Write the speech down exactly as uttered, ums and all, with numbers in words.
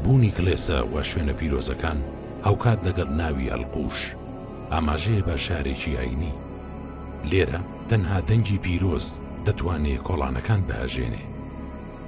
بوونی کلێسە و شوێنە پیرۆزەکان هاوکات لەگەڵ ناوی ئەلقوش ئاماژەیە بە شارێکی ئاینی. لێرە تەنها دەنگی پیرۆز دەتوانێت کۆڵانەکان بەهەژێنێ.